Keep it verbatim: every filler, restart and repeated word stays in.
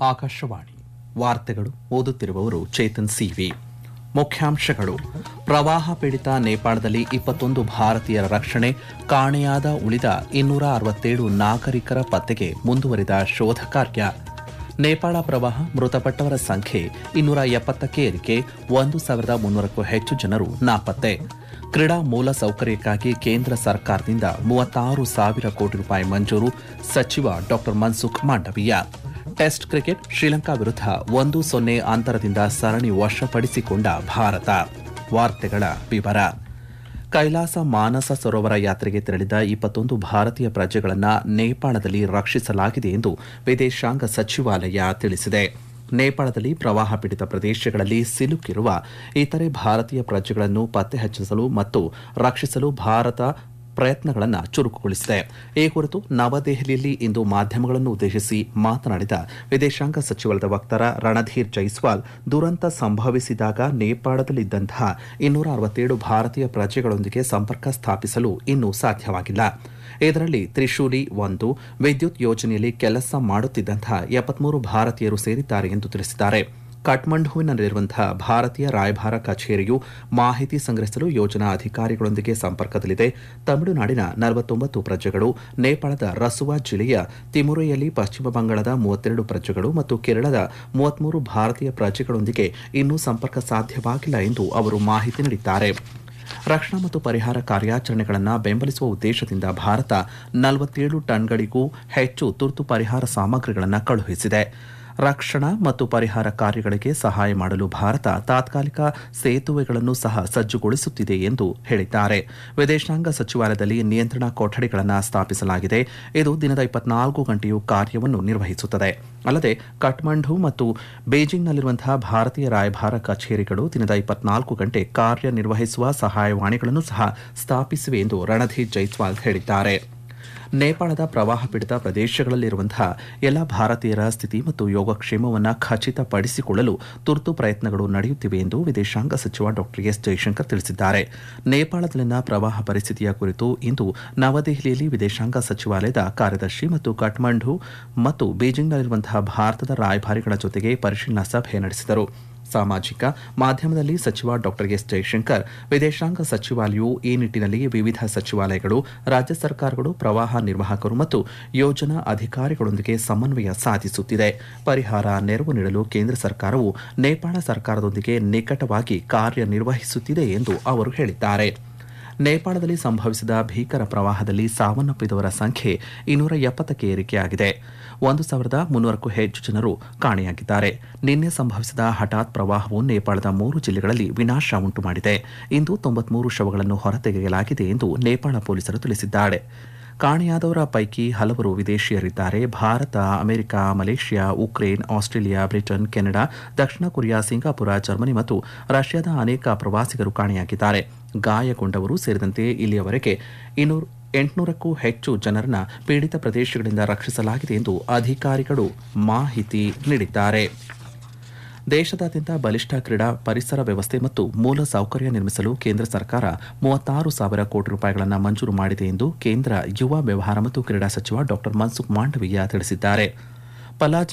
ಆಕಾಶವಾಣಿ ವಾರ್ತೆಗಳು ಓದುತ್ತಿರುವವರು ಚೇತನ್ ಸಿವಿ. ಮುಖ್ಯಾಂಶಗಳು: ಪ್ರವಾಹ ಪೀಡಿತ ನೇಪಾಳದಲ್ಲಿ ಇಪ್ಪತ್ತೊಂದು ಭಾರತೀಯರ ರಕ್ಷಣೆ, ಕಾಣೆಯಾದ ಉಳಿದ ಇನ್ನೂರ ಅರವತ್ತೇಳು ನಾಗರಿಕರ ಪತ್ತೆಗೆ ಮುಂದುವರಿದ ಶೋಧ ಕಾರ್ಯ. ನೇಪಾಳ ಪ್ರವಾಹ ಮೃತಪಟ್ಟವರ ಸಂಖ್ಯೆ ಇನ್ನೂರ ಎಪ್ಪತ್ತಕ್ಕೆ ಏರಿಕೆ, ಒಂದು ಸಾವಿರದ ಮುನ್ನೂರಕ್ಕೂ ಹೆಚ್ಚು ಜನರು ನಾಪತ್ತೆ. ಕ್ರೀಡಾ ಮೂಲ ಸೌಕರ್ಯಕ್ಕಾಗಿ ಕೇಂದ್ರ ಸರ್ಕಾರದಿಂದ ಮೂವತ್ತಾರು ಸಾವಿರ ಕೋಟಿ ರೂಪಾಯಿ ಮಂಜೂರು, ಸಚಿವ ಡಾ ಮನ್ಸುಖ್ ಮಾಂಡವೀಯ. ಟೆಸ್ಟ್ ಕ್ರಿಕೆಟ್, ಶ್ರೀಲಂಕಾ ವಿರುದ್ಧ ಒಂದು ಸೊನ್ನೆ ಅಂತರದಿಂದ ಸರಣಿ ವಶಪಡಿಸಿಕೊಂಡ ಭಾರತ. ವಾರ್ತೆಗಳ ವಿವರ. ಕೈಲಾಸ ಮಾನಸ ಸರೋವರ ಯಾತ್ರೆಗೆ ತೆರಳಿದ ಇಪ್ಪತ್ತೊಂದು ಭಾರತೀಯ ಪ್ರಜೆಗಳನ್ನು ನೇಪಾಳದಲ್ಲಿ ರಕ್ಷಿಸಲಾಗಿದೆ ಎಂದು ವಿದೇಶಾಂಗ ಸಚಿವಾಲಯ ತಿಳಿಸಿದೆ. ನೇಪಾಳದಲ್ಲಿ ಪ್ರವಾಹ ಪೀಡಿತ ಪ್ರದೇಶಗಳಲ್ಲಿ ಸಿಲುಕಿರುವ ಇತರೆ ಭಾರತೀಯ ಪ್ರಜೆಗಳನ್ನು ಪತ್ತೆ ಹಚ್ಚಲು ಮತ್ತು ರಕ್ಷಿಸಲು ಭಾರತ ಪ್ರಯತ್ನಗಳನ್ನು ಚುರುಕುಗೊಳಿಸಿದೆ. ಈ ಕುರಿತು ನವದೆಹಲಿಯಲ್ಲಿ ಇಂದು ಮಾಧ್ಯಮಗಳನ್ನು ಉದ್ದೇಶಿಸಿ ಮಾತನಾಡಿದ ವಿದೇಶಾಂಗ ಸಚಿವಾಲಯದ ವಕ್ತಾರ ರಣಧೀರ್ ಜೈಸ್ವಾಲ್, ದುರಂತ ಸಂಭವಿಸಿದಾಗ ನೇಪಾಳದಲ್ಲಿದ್ದಂತಹ ಇನ್ನೂರ ಅರವತ್ತೇಳು ಭಾರತೀಯ ಪ್ರಜೆಗಳೊಂದಿಗೆ ಸಂಪರ್ಕ ಸ್ಥಾಪಿಸಲು ಇನ್ನೂ ಸಾಧ್ಯವಾಗಿಲ್ಲ. ಇದರಲ್ಲಿ ತ್ರಿಶೂಲಿ ಒಂದು ವಿದ್ಯುತ್ ಯೋಜನೆಯಲ್ಲಿ ಕೆಲಸ ಮಾಡುತ್ತಿದ್ದಂತಹ ಎಪ್ಪತ್ಮೂರು ಭಾರತೀಯರು ಸೇರಿದ್ದಾರೆ ಎಂದು ತಿಳಿಸಿದ್ದಾರೆ. ಕಠ್ಮಂಡುವಿನಲ್ಲಿರುವಂತಹ ಭಾರತೀಯ ರಾಯಭಾರ ಕಚೇರಿಯು ಮಾಹಿತಿ ಸಂಗ್ರಹಿಸಲು ಯೋಜನಾ ಅಧಿಕಾರಿಗಳೊಂದಿಗೆ ಸಂಪರ್ಕದಲ್ಲಿದೆ. ತಮಿಳುನಾಡಿನ ನಲವತ್ತೊಂಬತ್ತು ಪ್ರಜೆಗಳು, ನೇಪಾಳದ ರಸುವಾ ಜಿಲ್ಲೆಯ ತಿಮುರೆಯಲ್ಲಿ ಪಶ್ಚಿಮ ಬಂಗಾಳದ ಮೂವತ್ತೆರಡು ಪ್ರಜೆಗಳು ಮತ್ತು ಕೇರಳದ ಮೂವತ್ಮೂರು ಭಾರತೀಯ ಪ್ರಜೆಗಳೊಂದಿಗೆ ಇನ್ನೂ ಸಂಪರ್ಕ ಸಾಧ್ಯವಾಗಿಲ್ಲ ಎಂದು ಅವರು ಮಾಹಿತಿ ನೀಡಿದ್ದಾರೆ. ರಕ್ಷಣಾ ಮತ್ತು ಪರಿಹಾರ ಕಾರ್ಯಾಚರಣೆಗಳನ್ನು ಬೆಂಬಲಿಸುವ ಉದ್ದೇಶದಿಂದ ಭಾರತ ನಲವತ್ತೇಳು ಟನ್ಗಳಿಗೂ ಹೆಚ್ಚು ತುರ್ತು ಪರಿಹಾರ ಸಾಮಗ್ರಿಗಳನ್ನು ಕಳುಹಿಸಿದೆ. ರಕ್ಷಣಾ ಮತ್ತು ಪರಿಹಾರ ಕಾರ್ಯಗಳಿಗೆ ಸಹಾಯ ಮಾಡಲು ಭಾರತ ತಾತ್ಕಾಲಿಕ ಸೇತುವೆಗಳನ್ನು ಸಹ ಸಜ್ಜುಗೊಳಿಸುತ್ತಿದೆ ಎಂದು ಹೇಳಿದ್ದಾರೆ. ವಿದೇಶಾಂಗ ಸಚಿವಾಲಯದಲ್ಲಿ ನಿಯಂತ್ರಣ ಕೊಠಡಿಗಳನ್ನು ಸ್ಥಾಪಿಸಲಾಗಿದೆ. ಇದು ದಿನದ ಇಪ್ಪತ್ನಾಲ್ಕು ಗಂಟೆಯೂ ಕಾರ್ಯವನ್ನು ನಿರ್ವಹಿಸುತ್ತದೆ. ಅಲ್ಲದೆ ಕಠ್ಮಂಡು ಮತ್ತು ಬೀಜಿಂಗ್ನಲ್ಲಿರುವಂತಹ ಭಾರತೀಯ ರಾಯಭಾರ ಕಚೇರಿಗಳು ದಿನದ ಇಪ್ಪತ್ನಾಲ್ಕು ಗಂಟೆ ಕಾರ್ಯನಿರ್ವಹಿಸುವ ಸಹಾಯವಾಣಿಗಳನ್ನು ಸಹ ಸ್ಥಾಪಿಸಿವೆ ಎಂದು ರಣಧೀರ್ ಜೈಸ್ವಾಲ್ ಹೇಳಿದ್ದಾರೆ. ನೇಪಾಳದ ಪ್ರವಾಹ ಪೀಡಿತ ಪ್ರದೇಶಗಳಲ್ಲಿರುವಂತಹ ಎಲ್ಲ ಭಾರತೀಯರ ಸ್ಥಿತಿ ಮತ್ತು ಯೋಗಕ್ಷೇಮವನ್ನು ಖಚಿತಪಡಿಸಿಕೊಳ್ಳಲು ತುರ್ತು ಪ್ರಯತ್ನಗಳು ನಡೆಯುತ್ತಿವೆ ಎಂದು ವಿದೇಶಾಂಗ ಸಚಿವ ಡಾ ಎಸ್ ಜೈಶಂಕರ್ ತಿಳಿಸಿದ್ದಾರೆ. ನೇಪಾಳದಲ್ಲಿನ ಪ್ರವಾಹ ಪರಿಸ್ಥಿತಿಯ ಕುರಿತು ಇಂದು ನವದೆಹಲಿಯಲ್ಲಿ ವಿದೇಶಾಂಗ ಸಚಿವಾಲಯದ ಕಾರ್ಯದರ್ಶಿ ಮತ್ತು ಕಠ್ಮಂಡು ಮತ್ತು ಬೀಜಿಂಗ್ನಲ್ಲಿರುವಂತಹ ಭಾರತದ ರಾಯಭಾರಿಗಳ ಜೊತೆಗೆ ಪರಿಶೀಲನಾ ಸಭೆ ನಡೆಸಿದರು. ಸಾಮಾಜಿಕ ಮಾಧ್ಯಮದಲ್ಲಿ ಸಚಿವ ಡಾ ಎಸ್ ಜೈಶಂಕರ್, ವಿದೇಶಾಂಗ ಸಚಿವಾಲಯವು ಈ ನಿಟ್ಟಿನಲ್ಲಿ ವಿವಿಧ ಸಚಿವಾಲಯಗಳು, ರಾಜ್ಯ ಸರ್ಕಾರಗಳು, ಪ್ರವಾಹ ನಿರ್ವಾಹಕರು ಮತ್ತು ಯೋಜನಾ ಅಧಿಕಾರಿಗಳೊಂದಿಗೆ ಸಮನ್ವಯ ಸಾಧಿಸುತ್ತಿದೆ. ಪರಿಹಾರ ನೆರವು ನೀಡಲು ಕೇಂದ್ರ ಸರ್ಕಾರವು ನೇಪಾಳ ಸರ್ಕಾರದೊಂದಿಗೆ ನಿಕಟವಾಗಿ ಕಾರ್ಯನಿರ್ವಹಿಸುತ್ತಿದೆ ಎಂದು ಅವರು ಹೇಳಿದ್ದಾರೆ. ನೇಪಾಳದಲ್ಲಿ ಸಂಭವಿಸಿದ ಭೀಕರ ಪ್ರವಾಹದಲ್ಲಿ ಸಾವನ್ನಪ್ಪಿದವರ ಸಂಖ್ಯೆ ಇನ್ನೂರ ಎಪ್ಪತ್ತಕ್ಕೆ ಏರಿಕೆಯಾಗಿದೆ. ಒಂದು ಸಾವಿರದ ಮುನ್ನೂರಕ್ಕೂ ಹೆಚ್ಚು ಜನರು ಕಾಣೆಯಾಗಿದ್ದಾರೆ. ನಿನ್ನೆ ಸಂಭವಿಸಿದ ಹಠಾತ್ ಪ್ರವಾಹವು ನೇಪಾಳದ ಮೂರು ಜಿಲ್ಲೆಗಳಲ್ಲಿ ವಿನಾಶ ಉಂಟು ಮಾಡಿದೆ. ಇಂದು ತೊಂಬತ್ಮೂರು ಶವಗಳನ್ನು ಹೊರತೆಗೆಯಲಾಗಿದೆ ಎಂದು ನೇಪಾಳ ಪೊಲೀಸರು ತಿಳಿಸಿದ್ದಾರೆ. ಕಾಣೆಯಾದವರ ಪೈಕಿ ಹಲವರು ವಿದೇಶಿಯರಿದ್ದಾರೆ. Bharat, America, Malaysia, Ukraine, Australia, Britain, Canada, ದಕ್ಷಿಣ ಕೊರಿಯಾ, ಸಿಂಗಾಪುರ, ಜರ್ಮನಿ ಮತ್ತು ರಷ್ಯಾದ ಅನೇಕ ಪ್ರವಾಸಿಗರು ಕಾಣೆಯಾಗಿದ್ದಾರೆ. ಗಾಯಗೊಂಡವರು ಸೇರಿದಂತೆ ಇಲ್ಲಿಯವರೆಗೆ ಇನ್ನೂರ ಎಂಟುನೂರಕ್ಕೂ ಹೆಚ್ಚು ಜನರನ್ನ ಪೀಡಿತ ಪ್ರದೇಶಗಳಿಂದ ರಕ್ಷಿಸಲಾಗಿದೆ ಎಂದು ಅಧಿಕಾರಿಗಳು ಮಾಹಿತಿ ನೀಡಿದ್ದಾರೆ. ದೇಶದಾದ್ಯಂತ ಬಲಿಷ್ಠ ಕ್ರೀಡಾ ಪರಿಸರ ವ್ಯವಸ್ಥೆ ಮತ್ತು ಮೂಲ ಸೌಕರ್ಯ ನಿರ್ಮಿಸಲು ಕೇಂದ್ರ ಸರ್ಕಾರ ಮೂವತ್ತಾರು ಸಾವಿರ ಕೋಟಿ ರೂಪಾಯಿಗಳನ್ನು ಮಂಜೂರು ಮಾಡಿದೆ ಎಂದು ಕೇಂದ್ರ ಯುವ ವ್ಯವಹಾರ ಮತ್ತು ಕ್ರೀಡಾ ಸಚಿವ ಡಾ ಮನ್ಸುಖ್ ಮಾಂಡವೀಯ ತಿಳಿಸಿದ್ದಾರೆ. ಪಲಾಜ್